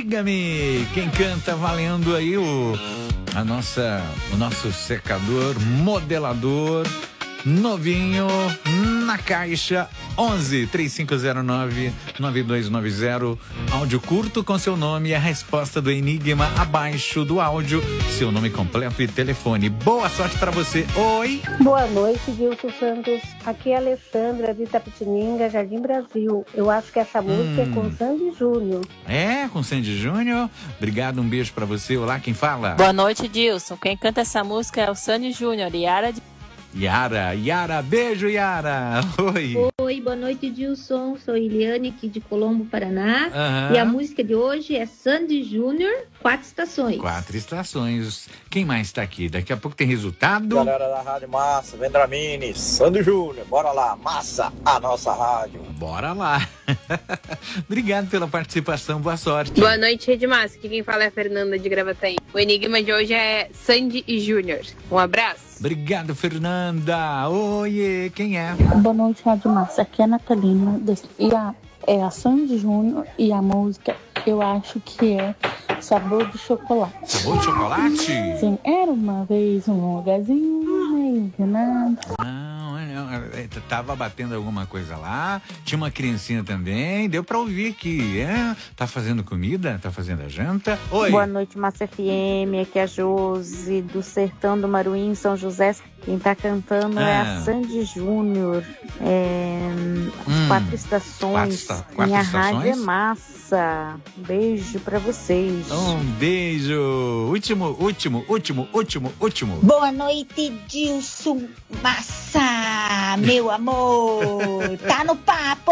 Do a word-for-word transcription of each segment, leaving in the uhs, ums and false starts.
Diga-me, quem canta valendo aí o, a nossa, o nosso secador, modelador, novinho, na caixa, onze, três cinco zero nove, nove dois nove zero, áudio curto com seu nome e a resposta do enigma abaixo do áudio, seu nome completo e telefone. Boa sorte pra você. Oi! Boa noite, Gilson Santos. Aqui é a Alessandra de Itapetininga, Jardim Brasil. Eu acho que essa música hum. é com Sandy Júnior. É, com Sandy Júnior? Obrigado, um beijo pra você. Olá, quem fala? Boa noite, Gilson. Quem canta essa música é o Sandy Júnior, Yara de... Yara, Yara, beijo, Yara. Oi. Oi, boa noite, Gilson. Sou Eliane, aqui de Colombo, Paraná. Uhum. E a música de hoje é Sandy Júnior, Quatro Estações. Quatro Estações. Quem mais está aqui? Daqui a pouco tem resultado. Galera da Rádio Massa, Vendramini, Sandy Júnior, bora lá, massa a nossa rádio. Bora lá. Obrigado pela participação, boa sorte. Boa noite, Rede Massa. Aqui quem fala é a Fernanda de Gravataí. O enigma de hoje é Sandy e Júnior. Um abraço. Obrigado, Fernanda. Oiê, quem é? Boa noite, Rádio Massa. Aqui é a Natalina. E a, é a Sandy Júnior e a música, eu acho que é Sabor de Chocolate. Sabor de chocolate? Sim, era uma vez um lugarzinho meio enganado. Não, não, tava batendo alguma coisa lá, tinha uma criancinha também, deu pra ouvir que é, tá fazendo comida, tá fazendo a janta. Oi. Boa noite, Massa F M, aqui é a Josi do Sertão do Maruim, São José. Quem tá cantando ah. é a Sandy Júnior. É, as hum, quatro estações. Quatro, esta, quatro Minha estações? rádio é massa. Beijo pra vocês. Um beijo. Último, último, último, último, último. Boa noite, Gilson Massa, meu amor. Tá no papo.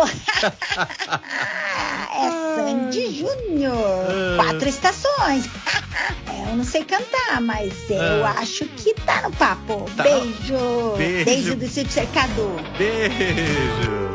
É Sandy Júnior. Quatro estações. Eu não sei cantar, mas eu ah. acho que tá no papo. Tá. Beijo. Beijo. Beijo do Sítio Cercador. Beijo.